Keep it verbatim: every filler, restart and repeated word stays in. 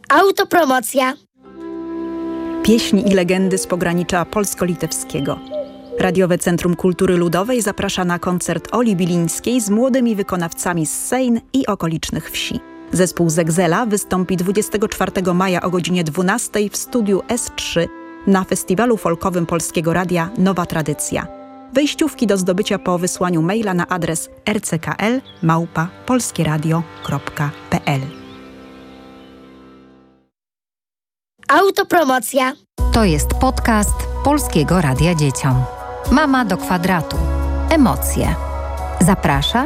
Autopromocja. Pieśni i legendy z pogranicza polsko-litewskiego. Radiowe Centrum Kultury Ludowej zaprasza na koncert Oli Bilińskiej z młodymi wykonawcami z Sejn i okolicznych wsi. Zespół Zegzela wystąpi dwudziestego czwartego maja o godzinie dwunastej w studiu S trzy na festiwalu folkowym Polskiego Radia Nowa Tradycja. Wejściówki do zdobycia po wysłaniu maila na adres r c k l małpa polskieradio kropka p l. Autopromocja. To jest podcast Polskiego Radia Dzieciom. Mama do kwadratu. Emocje. Zaprasza